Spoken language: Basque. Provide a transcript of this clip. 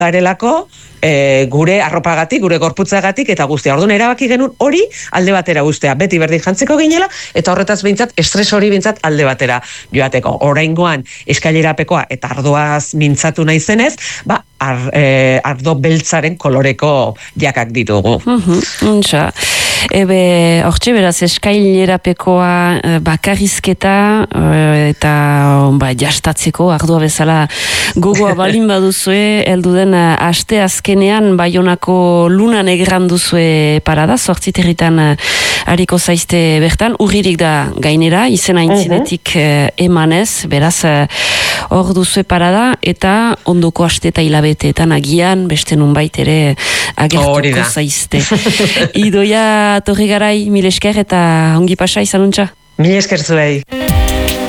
garelako, gure arropagatik, gure gorputzagatik eta guztia. Orduan erabaki genuen hori alde batera ustea. Beti berdin jantzeko ginela eta horretaz behintzat, estres hori behintzat alde batera joateko. Oraingoan eskailerapekoa eta ardoaz mintzatu naizenez, ardo beltzaren koloreko jakak ditugu. Hortxe beraz eskailerapekoa bakarrizketa eta jastatzeko ardoa bezala gogoa balin baduzue, heldu den aste azkenean Baionako Luna Negran duzue parada, 8 herritan hariko zaizte bertan, urririk da gainera, izena intzinetik emanez, beraz hor duzue parada eta ondoko aste eta hilabeteetan agian beste nunbait ere agertuko zaizte. Idoia Torrigarai, mil esker eta ongi pasa izanuntza. Mil esker zuei.